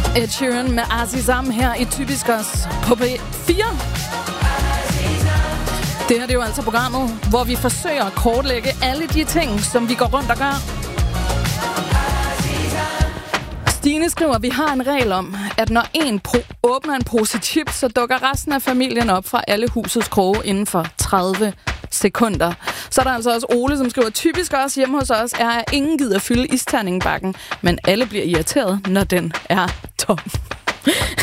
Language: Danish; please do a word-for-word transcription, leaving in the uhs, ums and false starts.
Ed Sheeran med Azizam her i Typisk Os på P fire. Det her det er jo altså programmet, hvor vi forsøger at kortlægge alle de ting, som vi går rundt og gør. Stine skriver, at vi har en regel om, at når en pro- åbner en pose chips, så dukker resten af familien op fra alle husets kroge inden for tredive sekunder. Så er der altså også Ole, som skriver, typisk også hjemme hos os er, at ingen gider fylde isterningen bakken, men alle bliver irriteret, når den er tom.